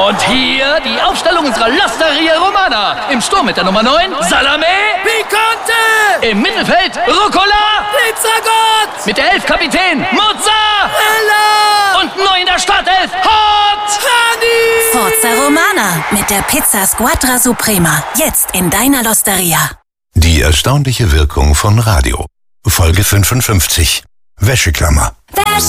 Und hier die Aufstellung unserer L'Osteria Romana. Im Sturm mit der Nummer 9, Salame Picante! Im Mittelfeld, Rucola Pizzagott! Mit der 11 Kapitän, Mozzarella! Und neu in der Startelf, Hot Honey! Forza Romana mit der Pizza Squadra Suprema. Jetzt in deiner L'Osteria. Die erstaunliche Wirkung von Radio. Folge 55. Wäscheklammer.